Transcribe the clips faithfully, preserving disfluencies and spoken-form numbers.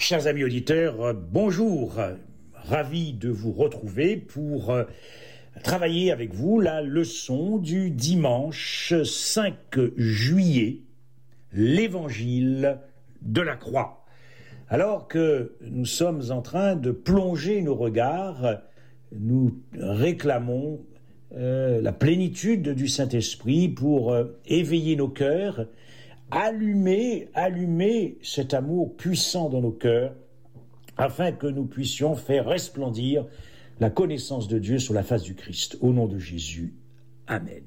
Chers amis auditeurs, bonjour. Ravi de vous retrouver pour travailler avec vous la leçon du dimanche cinq juillet, l'évangile de la croix. Alors que nous sommes en train de plonger nos regards, nous réclamons euh, la plénitude du Saint-Esprit pour euh, éveiller nos cœurs, allumer, allumer cet amour puissant dans nos cœurs, afin que nous puissions faire resplendir la connaissance de Dieu sur la face du Christ. Au nom de Jésus, Amen.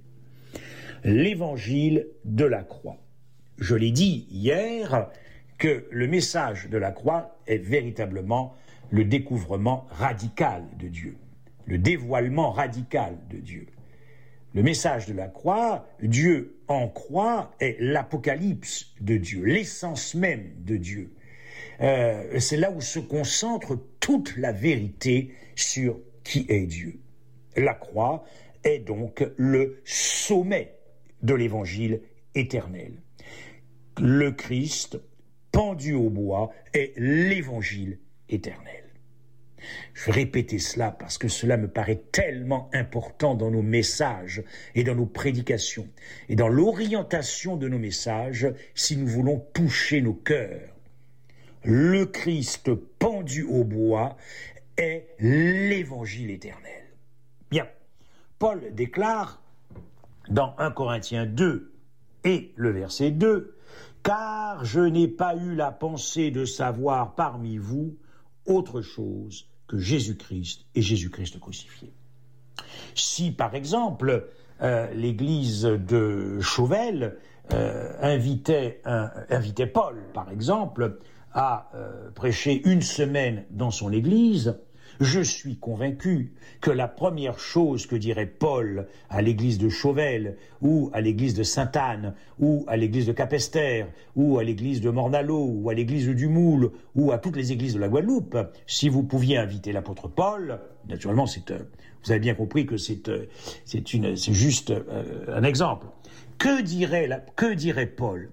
L'évangile de la croix. Je l'ai dit hier que le message de la croix est véritablement le découvrement radical de Dieu, le dévoilement radical de Dieu. Le message de la croix, Dieu en croix, est l'apocalypse de Dieu, l'essence même de Dieu. Euh, c'est là où se concentre toute la vérité sur qui est Dieu. La croix est donc le sommet de l'évangile éternel. Le Christ, pendu au bois, est l'évangile éternel. Je vais répéter cela parce que cela me paraît tellement important dans nos messages et dans nos prédications et dans l'orientation de nos messages si nous voulons toucher nos cœurs. Le Christ pendu au bois est l'évangile éternel. Bien, Paul déclare dans un Corinthiens deux et le verset deux, « Car je n'ai pas eu la pensée de savoir parmi vous autre chose que Jésus-Christ et Jésus-Christ crucifié. » Si, par exemple, euh, l'église de Chauvel euh, invitait, un, invitait Paul, par exemple, à euh, prêcher une semaine dans son église, je suis convaincu que la première chose que dirait Paul à l'église de Chauvel, ou à l'église de Sainte-Anne, ou à l'église de Capesterre, ou à l'église de Mornalo, ou à l'église du Moule, ou à toutes les églises de la Guadeloupe, si vous pouviez inviter l'apôtre Paul, naturellement, c'est, euh, vous avez bien compris que c'est, euh, c'est, une, c'est juste euh, un exemple. Que dirait, la, que dirait Paul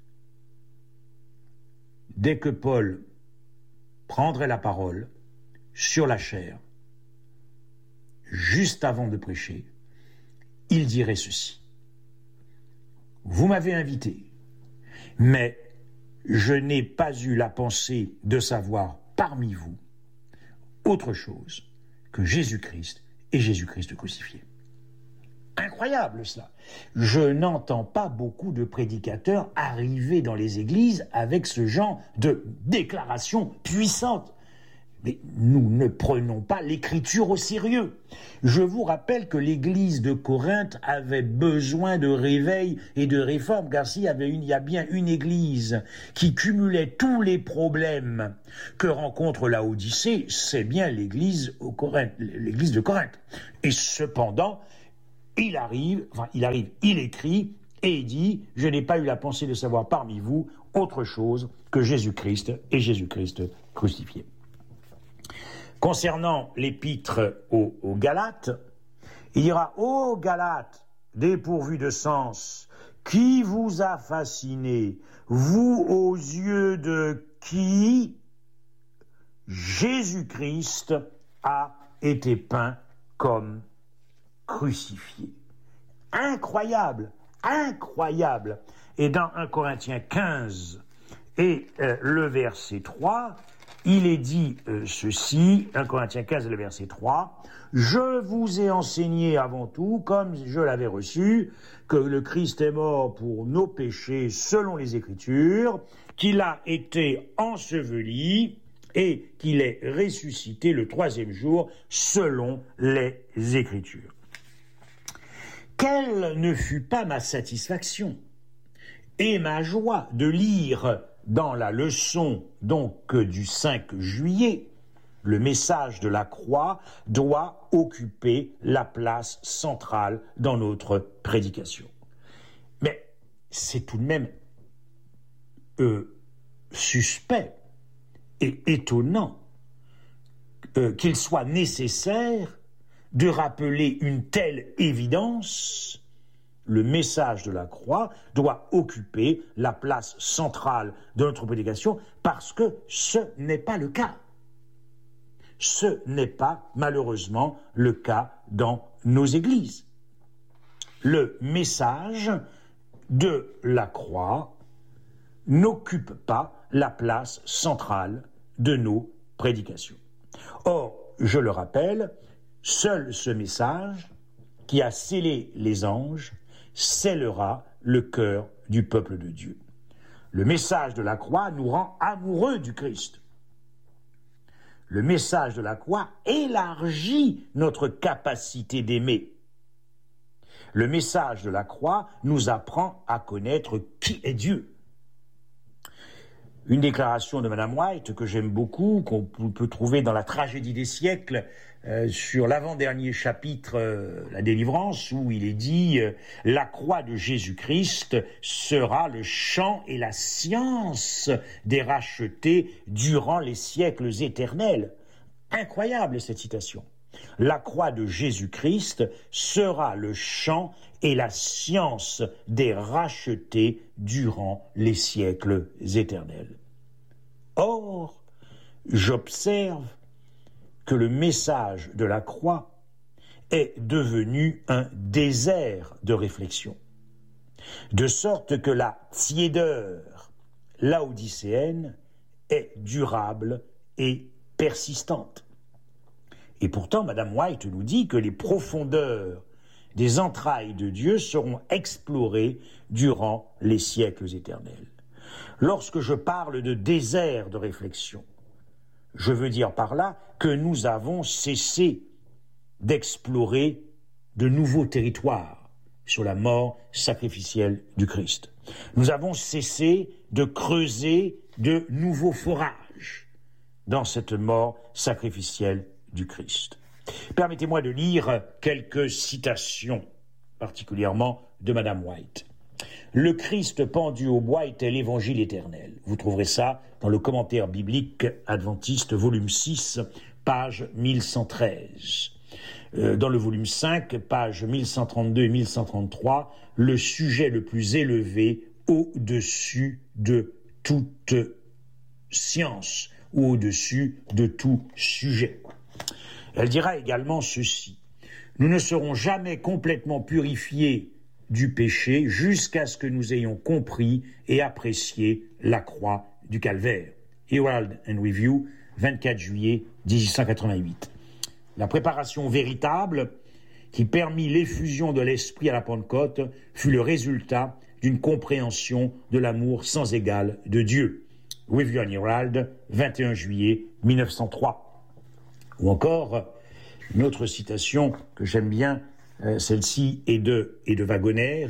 dès que Paul prendrait la parole sur la chair, juste avant de prêcher, il dirait ceci. Vous m'avez invité, mais je n'ai pas eu la pensée de savoir parmi vous autre chose que Jésus-Christ et Jésus-Christ crucifié. Incroyable cela. Je n'entends pas beaucoup de prédicateurs arriver dans les églises avec ce genre de déclaration puissante. Mais nous ne prenons pas l'écriture au sérieux. Je vous rappelle que l'église de Corinthe avait besoin de réveil et de réforme, car s'il y avait une, il y a bien une église qui cumulait tous les problèmes que rencontre la Odyssée, c'est bien l'église au Corinthe, l'église de Corinthe. Et cependant, il arrive, enfin, il arrive, il écrit et il dit, je n'ai pas eu la pensée de savoir parmi vous autre chose que Jésus-Christ et Jésus-Christ crucifié. Concernant l'épître aux, aux Galates, il dira « Ô Galates, dépourvus de sens, qui vous a fasciné, vous aux yeux de qui Jésus-Christ a été peint comme crucifié. » Incroyable, incroyable. Et dans un Corinthiens quinze et euh, le verset trois, il est dit euh, ceci, un Corinthiens quinze, le verset trois, « Je vous ai enseigné avant tout, comme je l'avais reçu, que le Christ est mort pour nos péchés selon les Écritures, qu'il a été enseveli et qu'il est ressuscité le troisième jour selon les Écritures. » Quelle ne fut pas ma satisfaction et ma joie de lire dans la leçon donc du cinq juillet, le message de la croix doit occuper la place centrale dans notre prédication. Mais c'est tout de même euh, suspect et étonnant euh, qu'il soit nécessaire de rappeler une telle évidence le message de la croix doit occuper la place centrale de notre prédication parce que ce n'est pas le cas. Ce n'est pas, malheureusement, le cas dans nos églises. Le message de la croix n'occupe pas la place centrale de nos prédications. Or, je le rappelle, seul ce message qui a scellé les anges scellera le cœur du peuple de Dieu. Le message de la croix nous rend amoureux du Christ. Le message de la croix élargit notre capacité d'aimer. Le message de la croix nous apprend à connaître qui est Dieu. Une déclaration de Madame White que j'aime beaucoup, qu'on peut trouver dans la Tragédie des siècles, euh, sur l'avant-dernier chapitre, euh, la délivrance, où il est dit euh, « La croix de Jésus-Christ sera le chant et la science des rachetés durant les siècles éternels ». Incroyable cette citation. La croix de Jésus-Christ sera le chant et la science des rachetés durant les siècles éternels. Or, j'observe que le message de la croix est devenu un désert de réflexion, de sorte que la tiédeur laodicéenne est durable et persistante. Et pourtant, Madame White nous dit que les profondeurs des entrailles de Dieu seront explorées durant les siècles éternels. Lorsque je parle de désert de réflexion, je veux dire par là que nous avons cessé d'explorer de nouveaux territoires sur la mort sacrificielle du Christ. Nous avons cessé de creuser de nouveaux forages dans cette mort sacrificielle du Christ. Permettez-moi de lire quelques citations, particulièrement de Madame White. Le Christ pendu au bois était l'évangile éternel. Vous trouverez ça dans le commentaire biblique adventiste, volume six, page mille cent treize. Euh, dans le volume cinq, page mille cent trente-deux et mille cent trente-trois, le sujet le plus élevé au-dessus de toute science ou au-dessus de tout sujet. Elle dira également ceci: nous ne serons jamais complètement purifiés du péché jusqu'à ce que nous ayons compris et apprécié la croix du Calvaire. Herald and Review, vingt-quatre juillet dix-huit cent quatre-vingt-huit. La préparation véritable qui permit l'effusion de l'Esprit à la Pentecôte fut le résultat d'une compréhension de l'amour sans égal de Dieu. Review and Herald, vingt et un juillet mille neuf cent trois. Ou encore, une autre citation que j'aime bien, euh, celle-ci est de, est de Wagoner.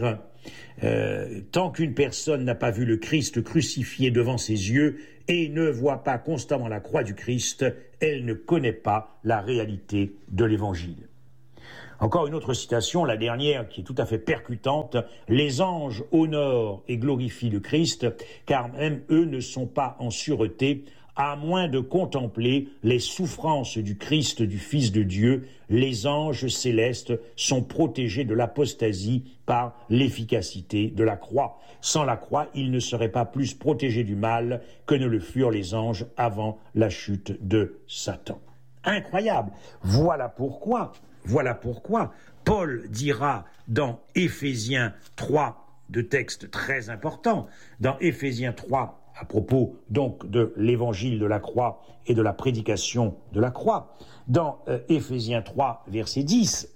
Euh, tant qu'une personne n'a pas vu le Christ crucifié devant ses yeux et ne voit pas constamment la croix du Christ, elle ne connaît pas la réalité de l'Évangile. Encore une autre citation, la dernière qui est tout à fait percutante: les anges honorent et glorifient le Christ, car même eux ne sont pas en sûreté, à moins de contempler les souffrances du Christ, du Fils de Dieu. Les anges célestes sont protégés de l'apostasie par l'efficacité de la croix. Sans la croix, ils ne seraient pas plus protégés du mal que ne le furent les anges avant la chute de Satan. Incroyable. Voilà pourquoi, voilà pourquoi Paul dira dans Éphésiens trois, deux textes très importants, dans Éphésiens trois, à propos donc de l'évangile de la croix et de la prédication de la croix, dans euh, Éphésiens trois, verset dix,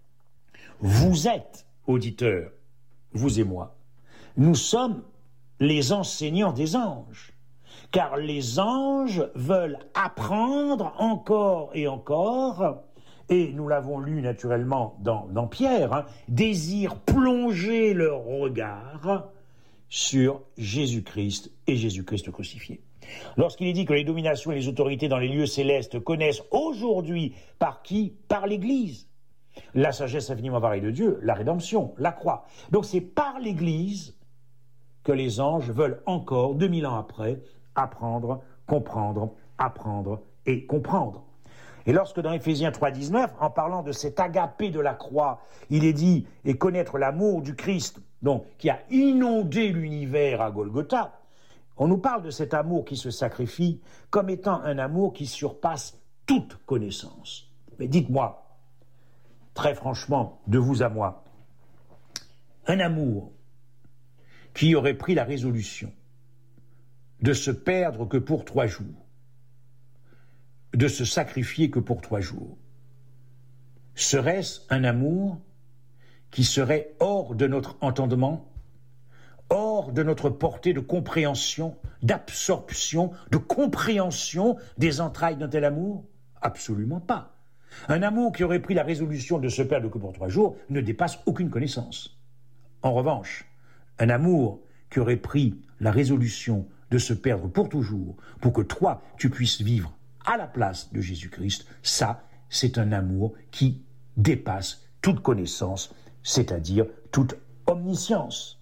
vous êtes, auditeurs, vous et moi, nous sommes les enseignants des anges, car les anges veulent apprendre encore et encore, et nous l'avons lu naturellement dans, dans Pierre, hein, désirent plonger leur regard sur Jésus-Christ et Jésus-Christ crucifié. Lorsqu'il est dit que les dominations et les autorités dans les lieux célestes connaissent aujourd'hui par qui? Par l'Église. La sagesse infiniment variée de Dieu, la rédemption, la croix. Donc c'est par l'Église que les anges veulent encore, deux mille ans après, apprendre, comprendre, apprendre et comprendre. Et lorsque dans Éphésiens trois dix-neuf, en parlant de cet agapé de la croix, il est dit « et connaître l'amour du Christ », donc qui a inondé l'univers à Golgotha, on nous parle de cet amour qui se sacrifie comme étant un amour qui surpasse toute connaissance. Mais dites-moi, très franchement, de vous à moi, un amour qui aurait pris la résolution de se perdre que pour trois jours, de se sacrifier que pour trois jours, serait-ce un amour qui serait hors de notre entendement, hors de notre portée de compréhension, d'absorption, de compréhension des entrailles d'un tel amour? Absolument pas. Un amour qui aurait pris la résolution de se perdre que pour trois jours ne dépasse aucune connaissance. En revanche, un amour qui aurait pris la résolution de se perdre pour toujours, pour que toi, tu puisses vivre à la place de Jésus-Christ, ça, c'est un amour qui dépasse toute connaissance, c'est-à-dire toute omniscience.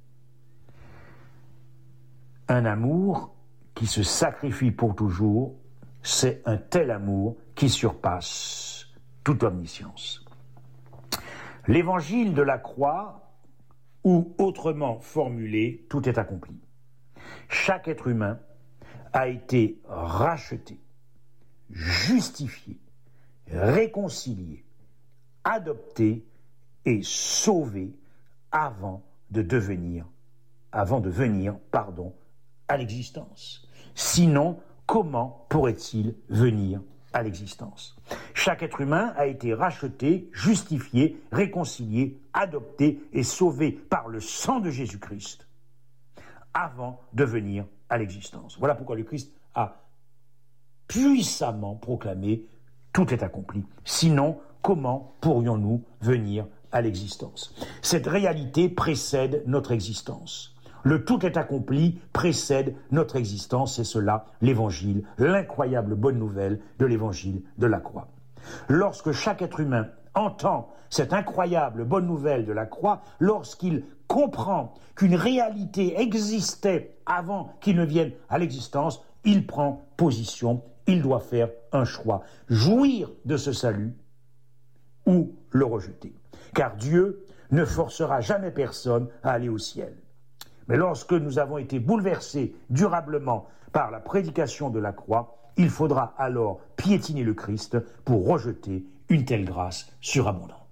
Un amour qui se sacrifie pour toujours, c'est un tel amour qui surpasse toute omniscience. L'évangile de la croix, ou autrement formulé, tout est accompli. Chaque être humain a été racheté, justifié, réconcilié, adopté et sauvé avant de devenir, avant de venir, pardon, à l'existence. Sinon, comment pourrait-il venir à l'existence? Chaque être humain a été racheté, justifié, réconcilié, adopté et sauvé par le sang de Jésus-Christ avant de venir à l'existence. Voilà pourquoi le Christ a puissamment proclamé « Tout est accompli ». Sinon, comment pourrions-nous venir à l'existence? Cette réalité précède notre existence. Le tout est accompli précède notre existence, c'est cela l'évangile, l'incroyable bonne nouvelle de l'évangile de la croix. Lorsque chaque être humain entend cette incroyable bonne nouvelle de la croix, lorsqu'il comprend qu'une réalité existait avant qu'il ne vienne à l'existence, il prend position, il doit faire un choix, jouir de ce salut ou le rejeter. Car Dieu ne forcera jamais personne à aller au ciel. Mais lorsque nous avons été bouleversés durablement par la prédication de la croix, il faudra alors piétiner le Christ pour rejeter une telle grâce surabondante.